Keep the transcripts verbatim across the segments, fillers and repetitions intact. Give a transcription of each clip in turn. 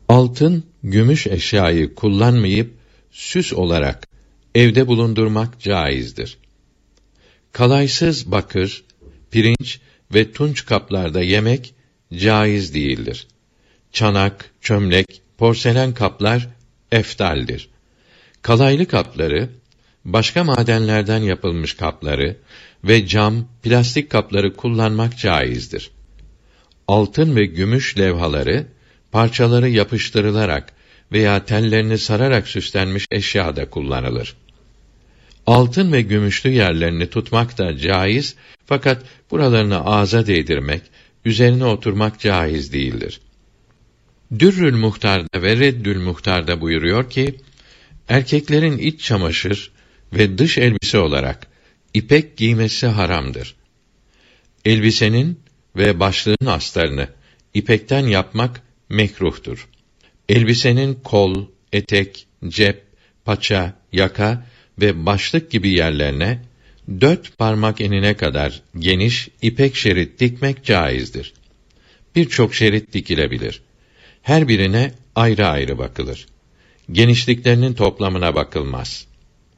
Altın, gümüş eşyayı kullanmayıp süs olarak evde bulundurmak caizdir. Kalaysız bakır, pirinç ve tunç kaplarda yemek caiz değildir. Çanak, çömlek, porselen kaplar eftaldir. Kalaylı kapları, başka madenlerden yapılmış kapları ve cam, plastik kapları kullanmak caizdir. Altın ve gümüş levhaları, parçaları yapıştırılarak veya tellerini sararak süslenmiş eşyada kullanılır. Altın ve gümüşlü yerlerini tutmak da caiz, fakat buralarını ağza değdirmek, üzerine oturmak caiz değildir. Dürrül Muhtar'da ve Reddül Muhtar'da buyuruyor ki, erkeklerin iç çamaşır ve dış elbise olarak ipek giymesi haramdır. Elbisenin ve başlığın astarını ipekten yapmak mekruhtur. Elbisenin kol, etek, cep, paça, yaka ve başlık gibi yerlerine dört parmak enine kadar geniş ipek şerit dikmek caizdir. Birçok şerit dikilebilir. Her birine ayrı ayrı bakılır. Genişliklerinin toplamına bakılmaz.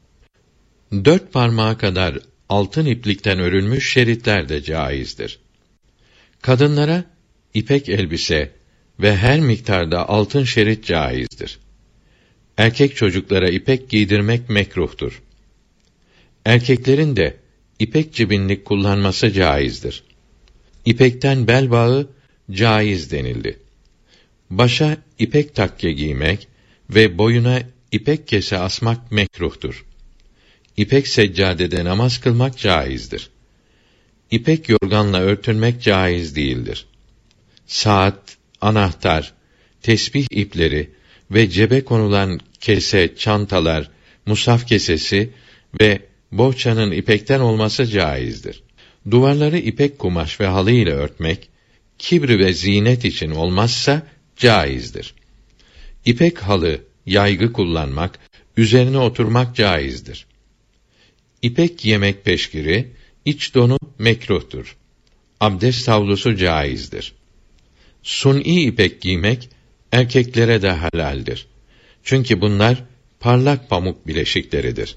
Dört parmağa kadar altın iplikten örülmüş şeritler de caizdir. Kadınlara ipek elbise ve her miktarda altın şerit caizdir. Erkek çocuklara ipek giydirmek mekruhtur. Erkeklerin de ipek cibinlik kullanması caizdir. İpekten bel bağı caiz denildi. Başa ipek takke giymek ve boyuna ipek kese asmak mekruhtur. İpek seccadede namaz kılmak caizdir. İpek yorganla örtünmek caiz değildir. Saat, anahtar, tesbih ipleri ve cebe konulan kese, çantalar, musaf kesesi ve bohçanın ipekten olması caizdir. Duvarları ipek kumaş ve halı ile örtmek, kibri ve zinet için olmazsa caizdir. İpek halı, yaygı kullanmak, üzerine oturmak caizdir. İpek yemek peşkiri, iç donu mekruhtur. Abdest havlusu caizdir. Sun'i ipek giymek erkeklere de helaldir. Çünkü bunlar parlak pamuk bileşikleridir.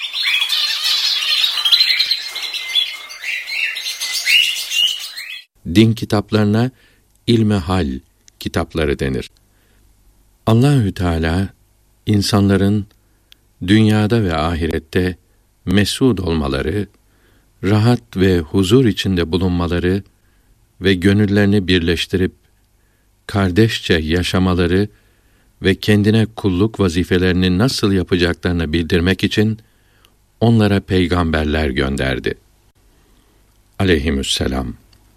Din kitaplarına ilmi hal kitapları denir. Allahü Teala insanların dünyada ve ahirette mesûd olmaları, rahat ve huzur içinde bulunmaları ve gönüllerini birleştirip kardeşçe yaşamaları ve kendine kulluk vazifelerini nasıl yapacaklarını bildirmek için onlara peygamberler gönderdi. Aleyhisselam.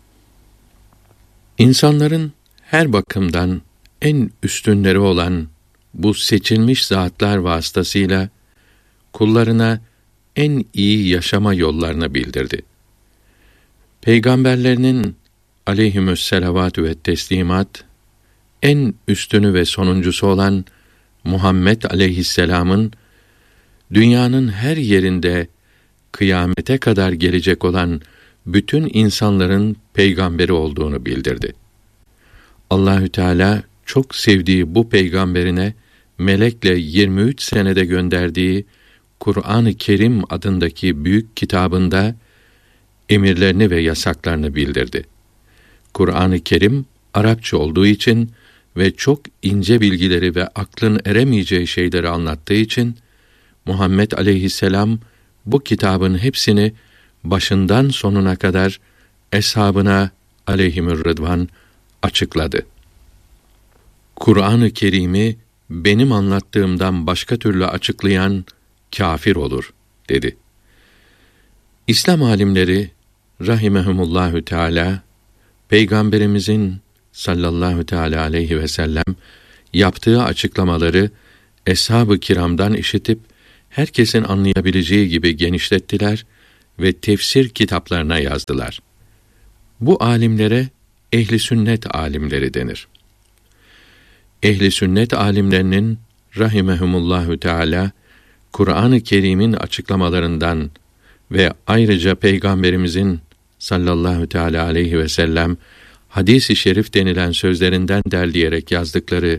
İnsanların her bakımdan en üstünleri olan bu seçilmiş zatlar vasıtasıyla kullarına en iyi yaşama yollarını bildirdi. Peygamberlerinin aleyhimüsselavatü ve teslimat en üstünü ve sonuncusu olan Muhammed aleyhisselam'ın dünyanın her yerinde kıyamete kadar gelecek olan bütün insanların peygamberi olduğunu bildirdi. Allahü Teala çok sevdiği bu peygamberine melekle yirmi üç senede gönderdiği Kur'an-ı Kerim adındaki büyük kitabında emirlerini ve yasaklarını bildirdi. Kur'an-ı Kerim Arapça olduğu için ve çok ince bilgileri ve aklın eremeyeceği şeyleri anlattığı için Muhammed aleyhisselam bu kitabın hepsini başından sonuna kadar eshabına aleyhimür rıdvan açıkladı. Kur'an-ı Kerim'i benim anlattığımdan başka türlü açıklayan kâfir olur dedi. İslam alimleri rahimehumullahü teâlâ Peygamberimizin sallallahu teâlâ aleyhi ve sellem yaptığı açıklamaları eshab-ı kiramdan işitip herkesin anlayabileceği gibi genişlettiler ve tefsir kitaplarına yazdılar. Bu alimlere ehli sünnet alimleri denir. Ehli sünnet alimlerinin rahimehumullahü teâlâ Kur'an-ı Kerim'in açıklamalarından ve ayrıca Peygamberimizin sallallahu teâlâ aleyhi ve sellem hadis-i şerif denilen sözlerinden derleyerek yazdıkları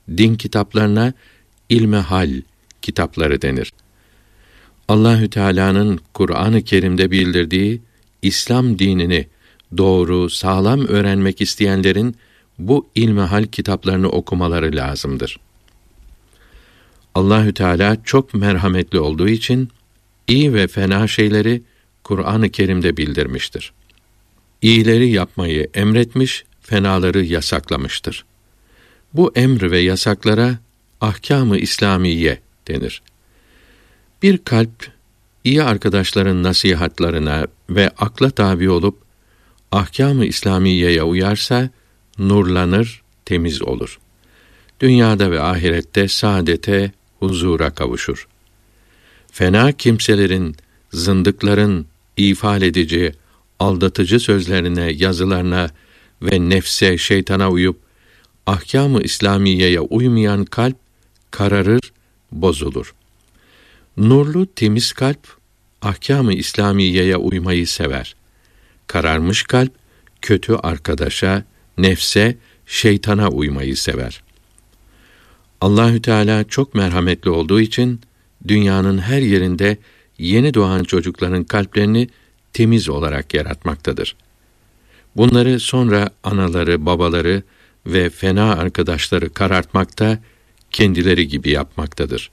din kitaplarına ilme hal kitapları denir. Allahü Teala'nın Kur'an-ı Kerim'de bildirdiği İslam dinini doğru, sağlam öğrenmek isteyenlerin bu ilmihal kitaplarını okumaları lazımdır. Allahü Teala çok merhametli olduğu için iyi ve fena şeyleri Kur'an-ı Kerim'de bildirmiştir. İyileri yapmayı emretmiş, fenaları yasaklamıştır. Bu emr ve yasaklara ahkâm-ı İslamiye denir. Bir kalp iyi arkadaşların nasihatlarına ve akla tabi olup ahkâm-ı İslamiyeye uyarsa nurlanır, temiz olur. Dünyada ve ahirette saadete, huzura kavuşur. Fena kimselerin, zındıkların ifade edici, aldatıcı sözlerine, yazılarına ve nefse, şeytana uyup ahkâm-ı İslamiyeye uymayan kalp kararır, bozulur. Nurlu, temiz kalp ahkâm-ı İslamiyeye uymayı sever. Kararmış kalp kötü arkadaşa, nefse, şeytana uymayı sever. Allahü Teala çok merhametli olduğu için dünyanın her yerinde yeni doğan çocukların kalplerini temiz olarak yaratmaktadır. Bunları sonra anaları, babaları ve fena arkadaşları karartmakta, kendileri gibi yapmaktadır.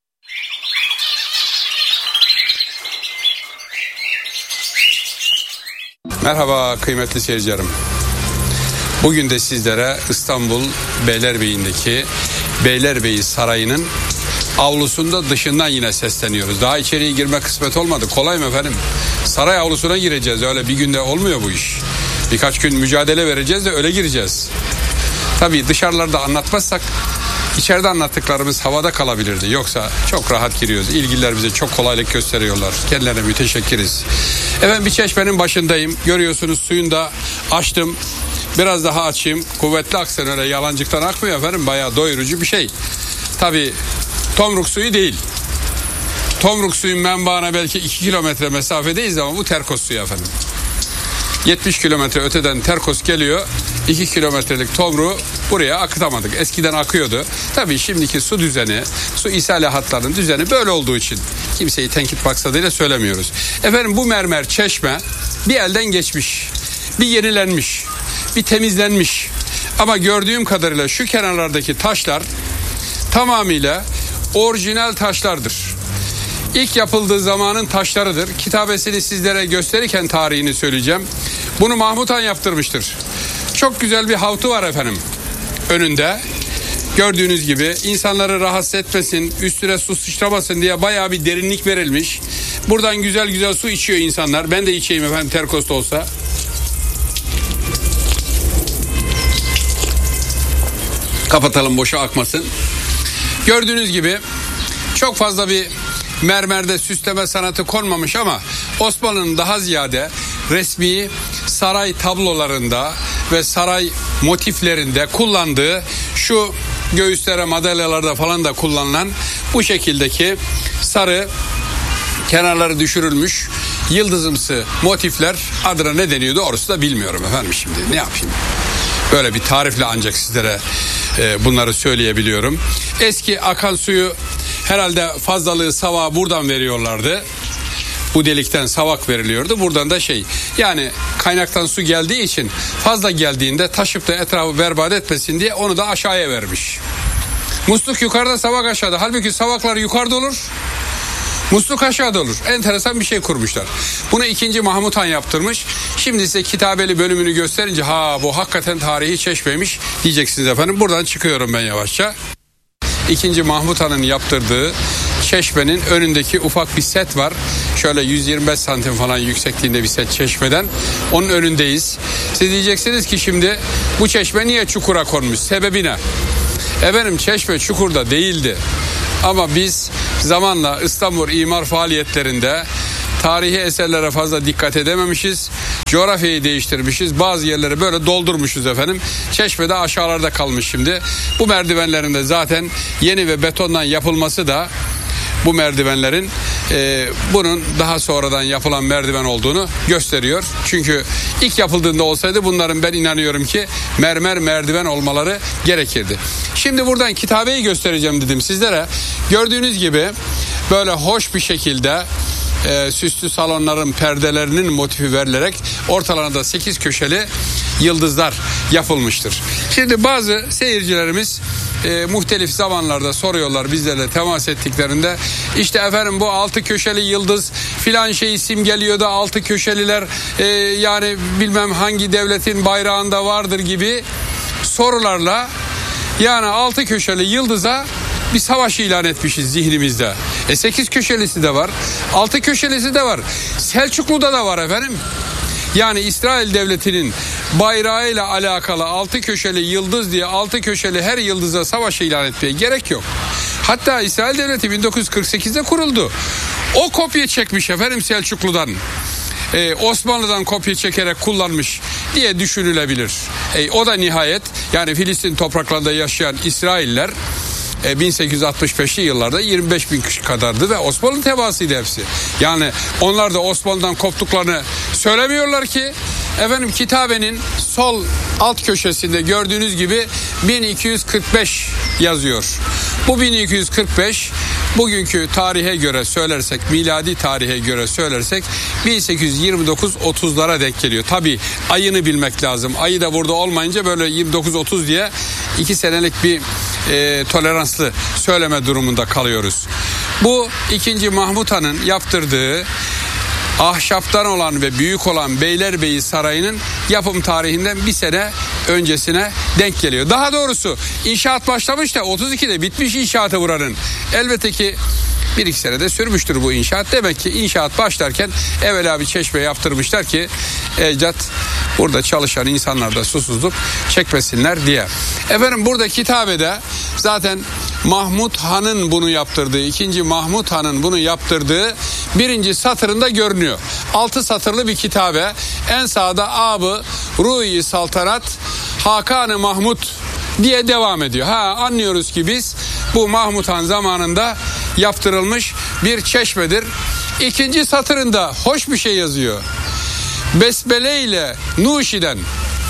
Merhaba kıymetli seyircilerim. Bugün de sizlere İstanbul Beylerbeyi'ndeki Beylerbeyi Sarayı'nın avlusunda dışından yine sesleniyoruz. Daha içeriye girme kısmet olmadı. Kolay mı efendim? Saray avlusuna gireceğiz. Öyle bir günde olmuyor bu iş. Birkaç gün mücadele vereceğiz de öyle gireceğiz. Tabii dışarılarda anlatmazsak içeride anlattıklarımız havada kalabilirdi. Yoksa çok rahat giriyoruz. İlgililer bize çok kolaylık gösteriyorlar. Kendilerine müteşekkiriz. Efendim bir çeşmenin başındayım. Görüyorsunuz suyunu da açtım. Biraz daha açayım. Kuvvetli aksın, öyle yalancıktan akmıyor efendim. Bayağı doyurucu bir şey. Tabii tomruk suyu değil. Tomruk suyun menbaına belki iki kilometre mesafedeyiz ama bu Terkos suyu efendim. yetmiş kilometre öteden Terkos geliyor. iki kilometrelik tomruğu buraya akıtamadık. Eskiden akıyordu. Tabii şimdiki su düzeni, su ishale hatlarının düzeni böyle olduğu için kimseyi tenkit maksadıyla söylemiyoruz. Efendim bu mermer çeşme bir elden geçmiş, bir yenilenmiş, bir temizlenmiş. Ama gördüğüm kadarıyla şu kenarlardaki taşlar tamamıyla orijinal taşlardır. İlk yapıldığı zamanın taşlarıdır. Kitabesini sizlere gösterirken tarihini söyleyeceğim. Bunu Mahmud Han yaptırmıştır. Çok güzel bir havtu var efendim önünde. Gördüğünüz gibi insanları rahatsız etmesin, üstüne su sıçramasın diye bayağı bir derinlik verilmiş. Buradan güzel güzel su içiyor insanlar. Ben de içeyim efendim, Terkos'ta olsa. Kapatalım, boşa akmasın. Gördüğünüz gibi çok fazla bir mermerde süsleme sanatı konmamış ama Osmanlı'nın daha ziyade resmi saray tablolarında ve saray motiflerinde kullandığı şu göğüslere, madalyalarda falan da kullanılan bu şekildeki sarı, kenarları düşürülmüş yıldızımsı motifler adına ne deniyor doğrusu da bilmiyorum efendim, şimdi ne yapayım. Böyle bir tarifle ancak sizlere e, bunları söyleyebiliyorum. Eski akan suyu herhalde fazlalığı savağı buradan veriyorlardı. Bu delikten savak veriliyordu. Buradan da şey, yani kaynaktan su geldiği için fazla geldiğinde taşıp da etrafı berbat etmesin diye onu da aşağıya vermiş. Musluk yukarıda, savak aşağıda. Halbuki savaklar yukarıda olur, musluk aşağıda olur. Enteresan bir şey kurmuşlar. Bunu ikinci Mahmud Han yaptırmış. Şimdi size kitabeli bölümünü gösterince ha bu hakikaten tarihi çeşmeymiş diyeceksiniz efendim. Buradan çıkıyorum ben yavaşça. İkinci Mahmud Han'ın yaptırdığı çeşmenin önündeki ufak bir set var. Şöyle yüz yirmi beş santim falan yüksekliğinde bir set çeşmeden. Onun önündeyiz. Siz diyeceksiniz ki şimdi bu çeşme niye çukura konmuş? Sebebi ne? Efendim çeşme çukurda değildi. Ama biz zamanla İstanbul imar faaliyetlerinde tarihi eserlere fazla dikkat edememişiz. Coğrafyayı değiştirmişiz. Bazı yerleri böyle doldurmuşuz efendim. Çeşme de aşağılarda kalmış şimdi. Bu merdivenlerin de zaten yeni ve betondan yapılması da bu merdivenlerin e, bunun daha sonradan yapılan merdiven olduğunu gösteriyor. Çünkü ilk yapıldığında olsaydı bunların ben inanıyorum ki mermer merdiven olmaları gerekirdi. Şimdi buradan kitabeyi göstereceğim dedim sizlere. Gördüğünüz gibi böyle hoş bir şekilde e, süslü salonların perdelerinin motifi verilerek ortalarında sekiz köşeli yıldızlar yapılmıştır. Şimdi bazı seyircilerimiz e, muhtelif zamanlarda soruyorlar bizlerle temas ettiklerinde, işte efendim bu altı köşeli yıldız filan şeyi simgeliyor da altı köşeliler e, yani bilmem hangi devletin bayrağında vardır gibi sorularla yani altı köşeli yıldıza bir savaş ilan etmişiz zihnimizde. E sekiz köşelisi de var, altı köşelisi de var. Selçuklu'da da var efendim. Yani İsrail Devleti'nin bayrağıyla alakalı altı köşeli yıldız diye altı köşeli her yıldıza savaş ilan etmeye gerek yok. Hatta İsrail Devleti bin dokuz yüz kırk sekizde kuruldu. O kopya çekmiş efendim Selçuklu'dan. Ee, Osmanlı'dan kopya çekerek kullanmış diye düşünülebilir. Ee, o da nihayet yani Filistin topraklarında yaşayan İsrailler bin sekiz yüz altmış beşli yıllarda yirmi beş bin kişi kadardı ve Osmanlı tebaasıydı hepsi. Yani onlar da Osmanlı'dan koptuklarını söylemiyorlar ki. Efendim kitabenin sol alt köşesinde gördüğünüz gibi bin iki yüz kırk beş yazıyor. Bu bin iki yüz kırk beş bugünkü tarihe göre söylersek, miladi tarihe göre söylersek bin sekiz yüz yirmi dokuz otuzlara denk geliyor. Tabii ayını bilmek lazım. Ayı da burada olmayınca böyle yirmi dokuz otuz diye iki senelik bir e, toleranslı söyleme durumunda kalıyoruz. Bu ikinci Mahmud Han'ın yaptırdığı ahşaptan olan ve büyük olan Beylerbeyi Sarayı'nın yapım tarihinden bir sene öncesine denk geliyor. Daha doğrusu inşaat başlamış da otuz ikide bitmiş inşaatı buranın. Elbette ki bir iki senede sürmüştür bu inşaat. Demek ki inşaat başlarken evvela bir çeşme yaptırmışlar ki ecdat burada çalışan insanlar da susuzluk çekmesinler diye. Efendim burada kitabede zaten Mahmud Han'ın bunu yaptırdığı, ikinci Mahmud Han'ın bunu yaptırdığı birinci satırında görünüyor. Altı satırlı bir kitabe. En sağda Abı Ruhi Saltanat Hakan-ı Mahmud diye devam ediyor. Ha, anlıyoruz ki biz bu Mahmud Han zamanında yaptırılmış bir çeşmedir. İkinci satırında hoş bir şey yazıyor. Besmele ile Nuşiden,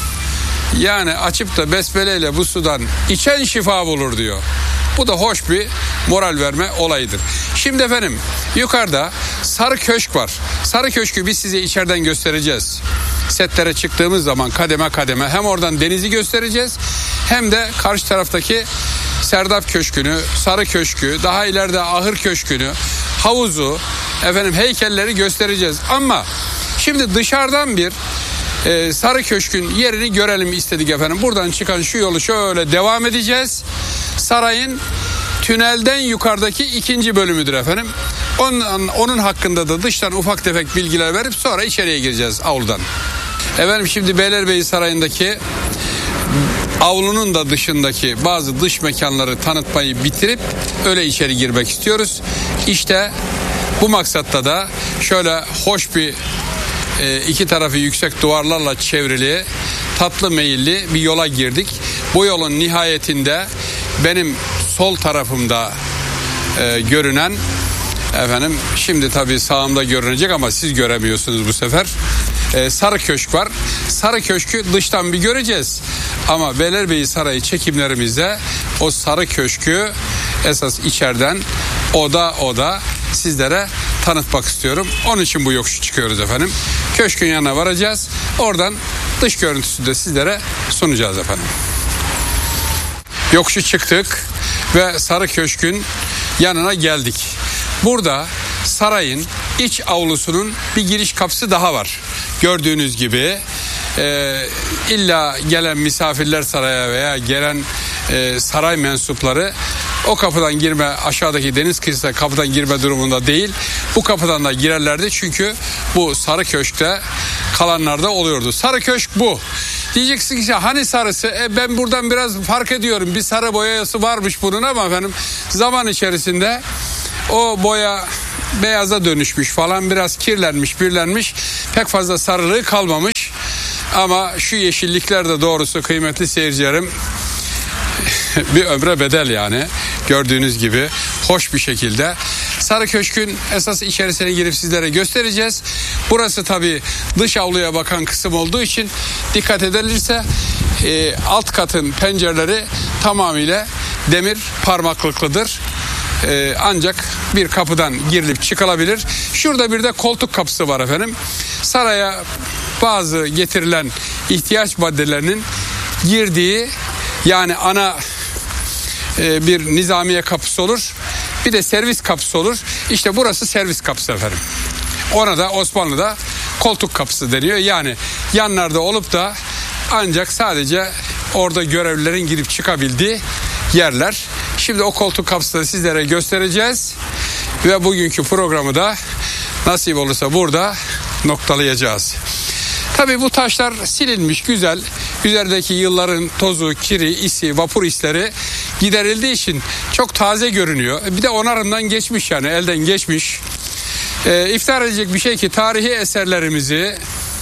yani açıp da besmele ile bu sudan içen şifa bulur diyor. Bu da hoş bir moral verme olayıdır. Şimdi efendim yukarıda Sarı Köşk var. Sarı Köşk'ü biz size içeriden göstereceğiz. Setlere çıktığımız zaman kademe kademe hem oradan denizi göstereceğiz hem de karşı taraftaki Serdap Köşkü'nü, Sarı Köşk'ü, daha ileride Ahır Köşkü'nü, havuzu, efendim heykelleri göstereceğiz. Ama şimdi dışarıdan bir e, Sarı Köşk'ün yerini görelim istedik efendim. Buradan çıkan şu yolu şöyle devam edeceğiz. Sarayın tünelden yukarıdaki ikinci bölümüdür efendim. Onun, onun hakkında da dıştan ufak tefek bilgiler verip sonra içeriye gireceğiz avludan. Efendim şimdi Beylerbeyi Sarayı'ndaki avlunun da dışındaki bazı dış mekanları tanıtmayı bitirip öyle içeri girmek istiyoruz. İşte bu maksatta da şöyle hoş bir e, iki tarafı yüksek duvarlarla çevrili tatlı meyilli bir yola girdik. Bu yolun nihayetinde benim sol tarafımda e, görünen efendim şimdi tabii sağımda görünecek ama siz göremiyorsunuz bu sefer. Ee, Sarı Köşk var. Sarı Köşk'ü dıştan bir göreceğiz. Ama Beylerbeyi Sarayı çekimlerimizde o Sarı Köşk'ü esas içeriden oda oda sizlere tanıtmak istiyorum. Onun için bu yokuşu çıkıyoruz efendim. Köşkün yanına varacağız. Oradan dış görüntüsü de sizlere sunacağız efendim. Yokuşu çıktık ve Sarı Köşk'ün yanına geldik. Burada sarayın iç avlusunun bir giriş kapısı daha var. Gördüğünüz gibi e, illa gelen misafirler saraya veya gelen e, saray mensupları o kapıdan girme, aşağıdaki deniz kıyısına kapıdan girme durumunda değil. Bu kapıdan da girerlerdi çünkü bu Sarı Köşk'te kalanlarda oluyordu. Sarı Köşk bu. Diyeceksin ki hani sarısı? E ben buradan biraz fark ediyorum. Bir sarı boyası varmış bunun ama efendim zaman içerisinde o boya beyaza dönüşmüş falan, biraz kirlenmiş, birlenmiş. Pek fazla sarılığı kalmamış. Ama şu yeşillikler de doğrusu kıymetli seyircilerim bir ömre bedel yani. Gördüğünüz gibi hoş bir şekilde Sarı Köşk'ün esas içerisine girip sizlere göstereceğiz. Burası tabii dış avluya bakan kısım olduğu için dikkat edilirse e, alt katın pencereleri tamamıyla demir parmaklıklıdır. Ee, ancak bir kapıdan girilip çıkılabilir. Şurada bir de koltuk kapısı var efendim. Saraya bazı getirilen ihtiyaç maddelerinin girdiği, yani ana e, bir nizamiye kapısı olur. Bir de servis kapısı olur. İşte burası servis kapısı efendim. Ona da Osmanlı'da koltuk kapısı deniyor. Yani yanlarda olup da ancak sadece orada görevlilerin girip çıkabildiği yerler. Şimdi o koltuk kapısını sizlere göstereceğiz ve bugünkü programı da nasip olursa burada noktalayacağız. Tabii bu taşlar silinmiş, güzel. Üzerindeki yılların tozu, kiri, isi, vapur isleri giderildiği için çok taze görünüyor. Bir de onarımdan geçmiş, yani elden geçmiş. Ee, iftihar edecek bir şey ki tarihi eserlerimizi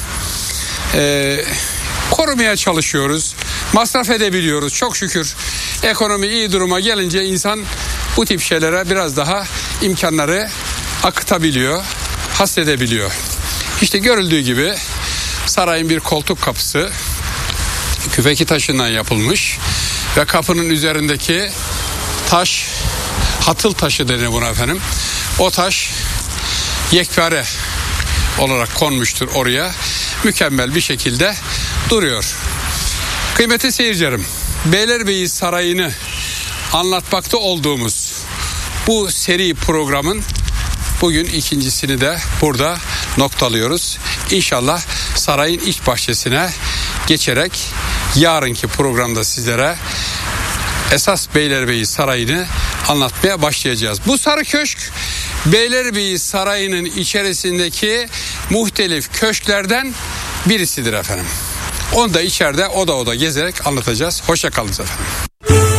e, korumaya çalışıyoruz. Masraf edebiliyoruz çok şükür. Ekonomi iyi duruma gelince insan bu tip şeylere biraz daha imkanları akıtabiliyor, hasredebiliyor. İşte görüldüğü gibi sarayın bir koltuk kapısı küfeki taşından yapılmış ve kapının üzerindeki taş hatıl taşı denir buna efendim. O taş yekpare olarak konmuştur oraya. Mükemmel bir şekilde duruyor. Kıymetli seyircilerim, Beylerbeyi Sarayı'nı anlatmakta olduğumuz bu seri programın bugün ikincisini de burada noktalıyoruz. İnşallah sarayın iç bahçesine geçerek yarınki programda sizlere esas Beylerbeyi Sarayı'nı anlatmaya başlayacağız. Bu Sarı Köşk, Beylerbeyi Sarayı'nın içerisindeki muhtelif köşklerden birisidir efendim. Onu da içeride oda oda gezerek anlatacağız. Hoşça kalın efendim.